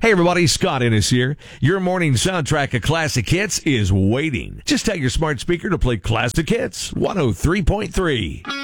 Hey everybody, Scott Ennis here. Your morning soundtrack of classic hits is waiting. Just tell your smart speaker to play Classic Hits 103.3.